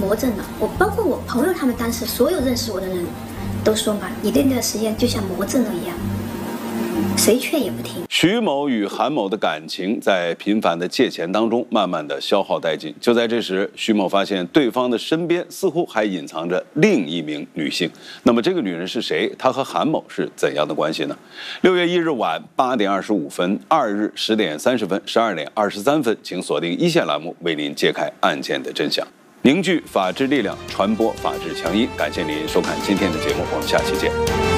魔怔了。包括我朋友他们当时所有认识我的人都说嘛，你对那个实验就像魔怔了一样，谁劝也不听。 徐某与韩某的感情在频繁的借钱当中慢慢的消耗殆尽。就在这时，徐某发现对方的身边似乎还隐藏着另一名女性。那么这个女人是谁？她和韩某是怎样的关系呢？6月1日晚8点25分，2日10点30分、12点23分，请锁定一线栏目，为您揭开案件的真相，凝聚法治力量，传播法治强音。感谢您收看今天的节目，我们下期见。